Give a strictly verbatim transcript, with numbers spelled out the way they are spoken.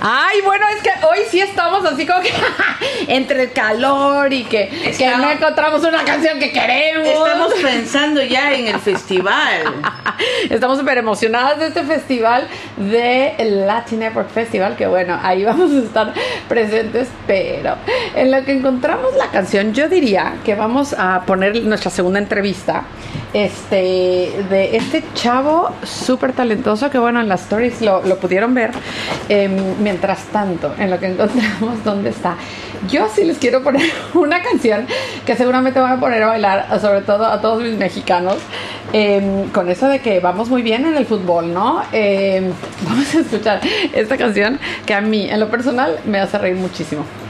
Ay, bueno, es que hoy sí estamos así como que entre el calor y que, que no encontramos una canción que queremos. Estamos pensando ya en el festival. Estamos súper emocionadas de este festival de Latin Network Festival, que bueno, ahí vamos a estar presentes, pero en lo que encontramos la canción, yo diría que vamos a poner nuestra segunda entrevista este de este chavo súper talentoso que bueno, en las stories lo, lo pudieron ver. Eh, mientras tanto, en lo que encontramos dónde está, yo sí les quiero poner una canción que seguramente van a poner a bailar, sobre todo a todos mis mexicanos, eh, con eso de que vamos muy bien en el fútbol, ¿no? Eh, vamos a escuchar esta canción que a mí, en lo personal, me hace reír muchísimo.